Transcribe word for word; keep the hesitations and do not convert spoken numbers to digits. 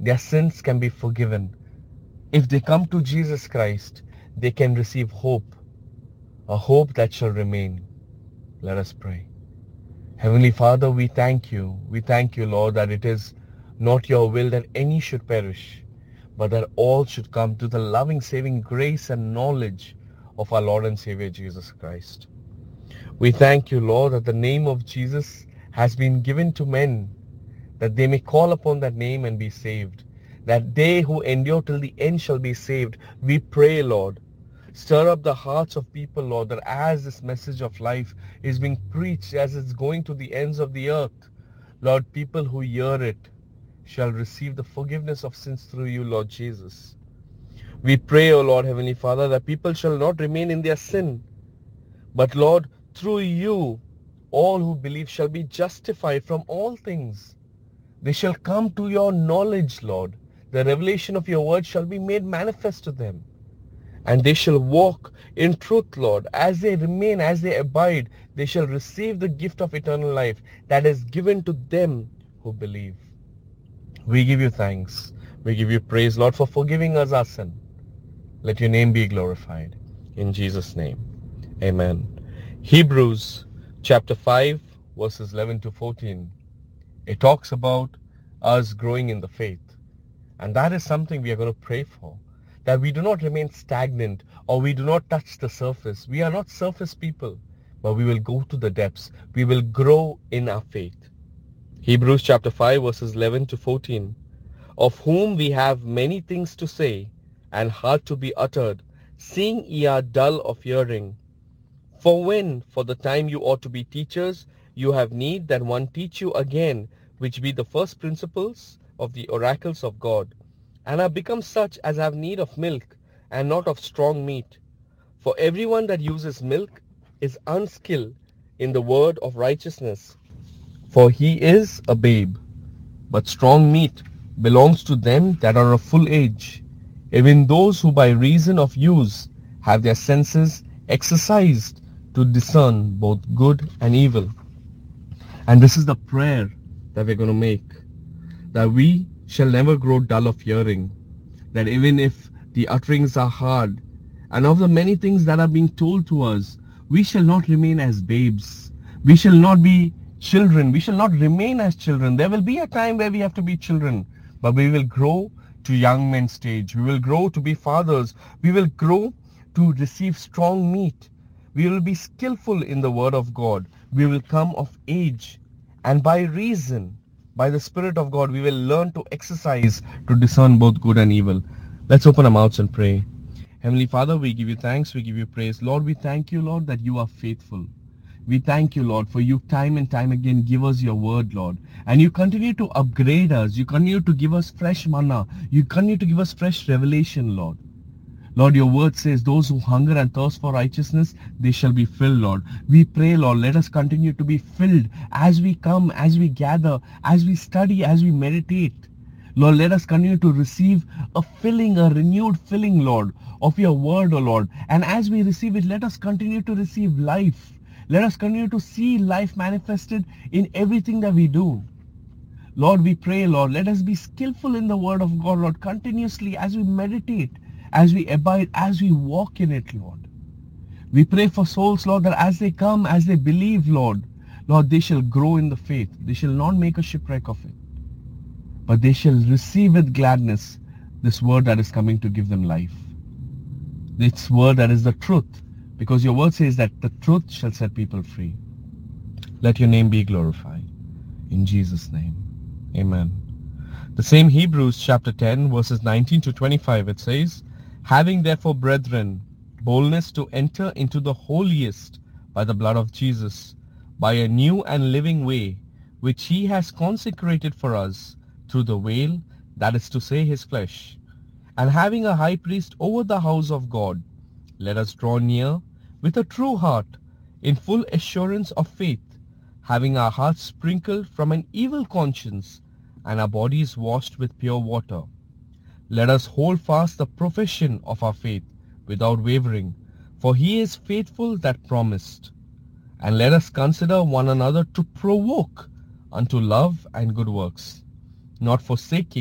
their sins can be forgiven. If they come to Jesus Christ, they can receive hope, a hope that shall remain. Let us pray. Heavenly Father, we thank you. We thank you, Lord, that it is not your will that any should perish, but that all should come to the loving, saving grace and knowledge of our Lord and Savior Jesus Christ. We thank you, Lord, that the name of Jesus has been given to men, that they may call upon that name and be saved, that they who endure till the end shall be saved. We pray, Lord, stir up the hearts of people, Lord, that as this message of life is being preached, as it's going to the ends of the earth, Lord, people who hear it shall receive the forgiveness of sins through you, Lord Jesus. We pray, O Lord, Heavenly Father, that people shall not remain in their sin, but Lord, through you, all who believe shall be justified from all things. They shall come to your knowledge, Lord. The revelation of your word shall be made manifest to them. And they shall walk in truth, Lord. As they remain, as they abide, they shall receive the gift of eternal life that is given to them who believe. We give you thanks. We give you praise, Lord, for forgiving us our sin. Let your name be glorified. In Jesus' name, amen. Hebrews chapter five, verses eleven to fourteen. It talks about us growing in the faith. And that is something we are going to pray for. That we do not remain stagnant or we do not touch the surface. We are not surface people, but we will go to the depths. We will grow in our faith. Hebrews chapter five, verses eleven to fourteen. Of whom we have many things to say and hard to be uttered, seeing ye are dull of hearing. For when, for the time you ought to be teachers, you have need that one teach you again, which be the first principles of the oracles of God, and are become such as have need of milk, and not of strong meat. For everyone that uses milk is unskilled in the word of righteousness, for he is a babe. But strong meat belongs to them that are of full age, even those who by reason of use have their senses exercised to discern both good and evil. And this is the prayer that we're going to make, that we shall never grow dull of hearing, that even if the utterings are hard, and of the many things that are being told to us, we shall not remain as babes. We shall not be children. We shall not remain as children. There will be a time where we have to be children, but we will grow to young men's stage. We will grow to be fathers. We will grow to receive strong meat. We will be skillful in the word of God. We will come of age. And by reason, by the Spirit of God, we will learn to exercise to discern both good and evil. Let's open our mouths and pray. Heavenly Father, we give you thanks. We give you praise. Lord, we thank you, Lord, that you are faithful. We thank you, Lord, for you time and time again give us your word, Lord. And you continue to upgrade us. You continue to give us fresh manna. You continue to give us fresh revelation, Lord. Lord, your word says those who hunger and thirst for righteousness, they shall be filled, Lord. We pray, Lord, let us continue to be filled as we come, as we gather, as we study, as we meditate. Lord, let us continue to receive a filling, a renewed filling, Lord, of your word, O Lord. And as we receive it, let us continue to receive life. Let us continue to see life manifested in everything that we do. Lord, we pray, Lord, let us be skillful in the word of God, Lord, continuously as we meditate, as we abide, as we walk in it, Lord. We pray for souls, Lord, that as they come, as they believe, Lord, Lord, they shall grow in the faith. They shall not make a shipwreck of it, but they shall receive with gladness this word that is coming to give them life. This word that is the truth, because your word says that the truth shall set people free. Let your name be glorified. In Jesus' name, amen. The same Hebrews chapter ten, verses nineteen to twenty-five, it says, having therefore, brethren, boldness to enter into the holiest by the blood of Jesus, by a new and living way, which he has consecrated for us through the veil, that is to say, his flesh. And having a high priest over the house of God, let us draw near with a true heart, in full assurance of faith, having our hearts sprinkled from an evil conscience, and our bodies washed with pure water. Let us hold fast the profession of our faith without wavering, for he is faithful that promised. And let us consider one another to provoke unto love and good works, not forsaking